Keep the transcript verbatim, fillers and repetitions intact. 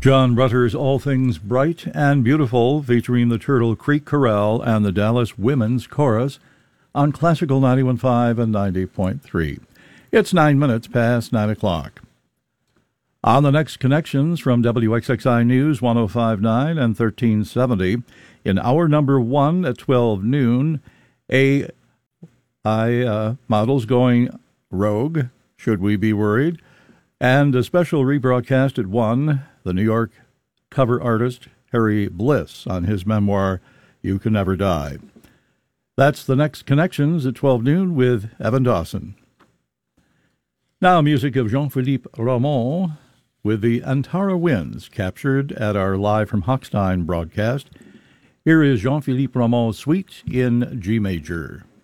John Rutter's All Things Bright and Beautiful, featuring the Turtle Creek Chorale and the Dallas Women's Chorus on Classical ninety-one point five and ninety point three. It's nine minutes past nine o'clock. On the next connections from W X X I News one oh five point nine and thirteen seventy, in hour number one at twelve noon, A I uh, models going rogue, should we be worried? And a special rebroadcast at one, the New York cover artist Harry Bliss on his memoir, You Can Never Die. That's the next connections at twelve noon with Evan Dawson. Now music of Jean-Philippe Rameau with the Antara Winds, captured at our Live from Hochstein broadcast. Here is Jean-Philippe Rameau's Suite in G major.